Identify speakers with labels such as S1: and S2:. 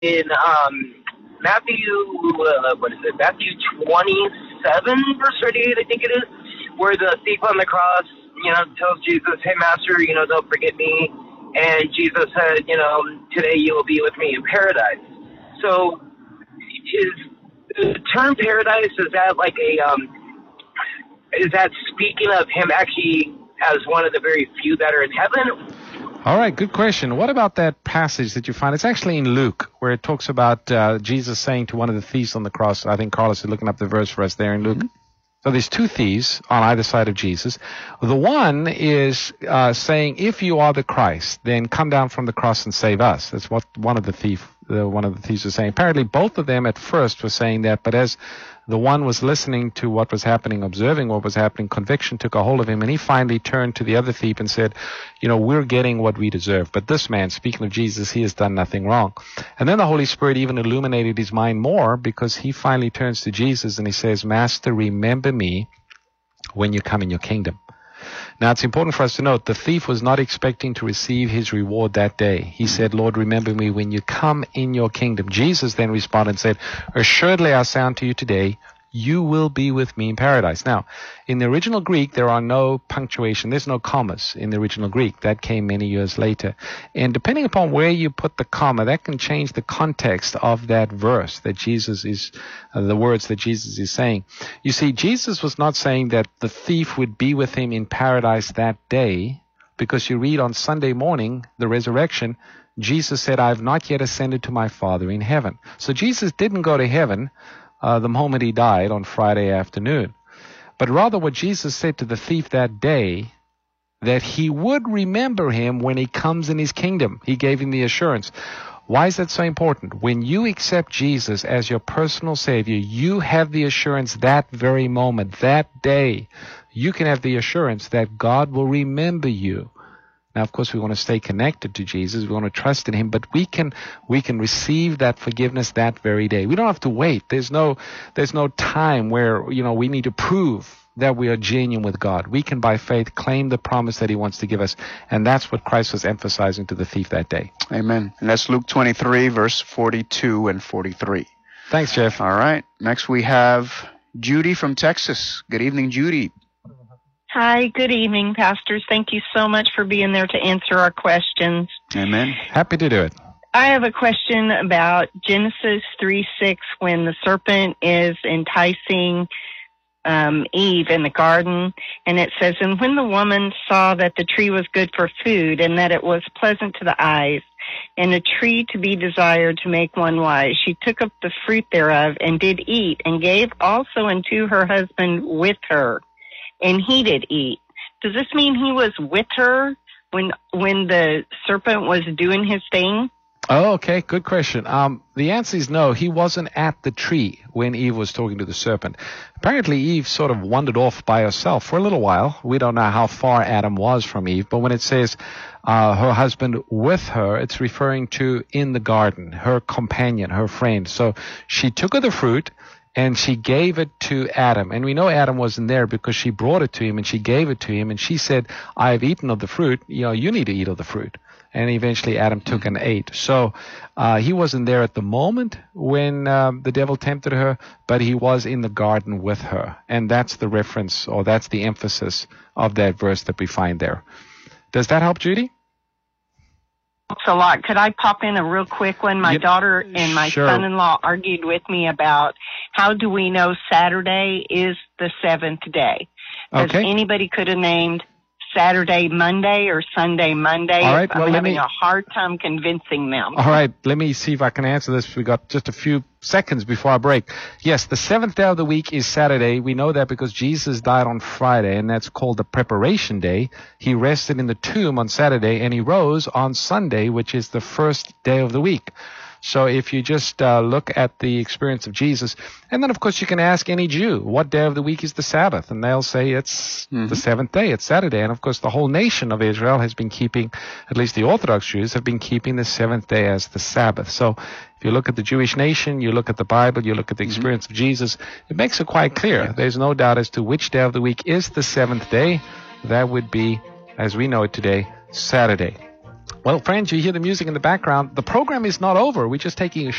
S1: in Matthew, Matthew 27, verse 38, I think it is, where the thief on the cross, tells Jesus, "Hey, Master, don't forget me." And Jesus said, "Today you will be with me in paradise." So, is the term paradise, is that like is that speaking of him actually as one of the very few that are in heaven?
S2: All right, good question. What about that passage that you find? It's actually in Luke, where it talks about Jesus saying to one of the thieves on the cross. I think Carlos is looking up the verse for us there in Luke. So there's two thieves on either side of Jesus. The one is saying, "If you are the Christ, then come down from the cross and save us." That's what one of the thieves was saying. Apparently, both of them at first were saying that, but as the one was listening to what was happening, observing what was happening, conviction took a hold of him, and he finally turned to the other thief and said, "We're getting what we deserve. But this man," speaking of Jesus, "he has done nothing wrong." And then the Holy Spirit even illuminated his mind more, because he finally turns to Jesus and he says, "Master, remember me when you come in your kingdom." Now, it's important for us to note, the thief was not expecting to receive his reward that day. He said, "Lord, remember me when you come in your kingdom." Jesus then responded and said, "Assuredly I say unto you today, you will be with me in paradise." Now, in the original Greek, there are no punctuation. There's no commas in the original Greek. That came many years later. And depending upon where you put the comma, that can change the context of that verse that Jesus is, the words that Jesus is saying. You see, Jesus was not saying that the thief would be with him in paradise that day, because you read on Sunday morning, the resurrection, Jesus said, "I have not yet ascended to my Father in heaven." So Jesus didn't go to heaven the moment he died on Friday afternoon. But rather what Jesus said to the thief that day, that he would remember him when he comes in his kingdom. He gave him the assurance. Why is that so important? When you accept Jesus as your personal Savior, you have the assurance that very moment, that day, you can have the assurance that God will remember you. Now, of course, we want to stay connected to Jesus. We want to trust in him, but we can receive that forgiveness that very day. We don't have to wait. There's no time where, we need to prove that we are genuine with God. We can, by faith, claim the promise that he wants to give us, and that's what Christ was emphasizing to the thief that day.
S3: Amen. And that's Luke 23, verse 42 and 43.
S2: Thanks, Jeff.
S3: All right. Next we have Judy from Texas. Good evening, Judy.
S4: Hi, good evening, pastors. Thank you so much for being there to answer our questions.
S3: Amen.
S2: Happy to do it.
S4: I have a question about Genesis 3:6, when the serpent is enticing Eve in the garden, and it says, "And when the woman saw that the tree was good for food, and that it was pleasant to the eyes, and a tree to be desired to make one wise, she took up the fruit thereof, and did eat, and gave also unto her husband with her, and he did eat." Does this mean he was with her when the serpent was doing his thing?
S2: Oh, okay. Good question. The answer is no. He wasn't at the tree when Eve was talking to the serpent. Apparently, Eve sort of wandered off by herself for a little while. We don't know how far Adam was from Eve, but when it says her husband with her, it's referring to in the garden, her companion, her friend. So she took of the fruit, and she gave it to Adam. And we know Adam wasn't there because she brought it to him and she gave it to him. And she said, "I have eaten of the fruit. You need to eat of the fruit." And eventually Adam took and ate. So he wasn't there at the moment when the devil tempted her, but he was in the garden with her. And that's the reference, or that's the emphasis of that verse that we find there. Does that help, Judy?
S4: Helps a lot. Could I pop in a real quick one? My daughter and my son-in-law argued with me about how do we know Saturday is the seventh day? Because anybody could have named Saturday Monday or Sunday Monday.
S2: All right,
S4: I'm having a hard time convincing them.
S2: All right, let me see if I can answer this. We got just a few seconds before our break. Yes, the seventh day of the week is Saturday. We know that because Jesus died on Friday, and that's called the preparation day. He rested in the tomb on Saturday, and he rose on Sunday, which is the first day of the week. So if you just look at the experience of Jesus, and then, of course, you can ask any Jew, what day of the week is the Sabbath? And they'll say it's the seventh day, it's Saturday. And, of course, the whole nation of Israel has been keeping, at least the Orthodox Jews, have been keeping the seventh day as the Sabbath. So if you look at the Jewish nation, you look at the Bible, you look at the experience of Jesus, it makes it quite clear. There's no doubt as to which day of the week is the seventh day. That would be, as we know it today, Saturday. Well, friends, you hear the music in the background. The program is not over. We're just taking a